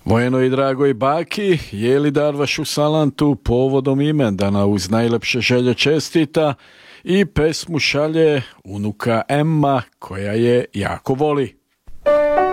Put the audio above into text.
Mojenoj dragoj baki, Jeli Darvaš u Salantu povodom imendana uz najlepše želje čestita i pesmu šalje unuka Emma koja je jako voli.